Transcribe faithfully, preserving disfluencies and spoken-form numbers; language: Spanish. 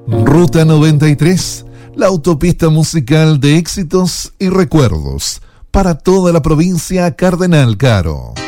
Ruta noventa y tres, la autopista musical de éxitos y recuerdos para toda la provincia Cardenal Caro.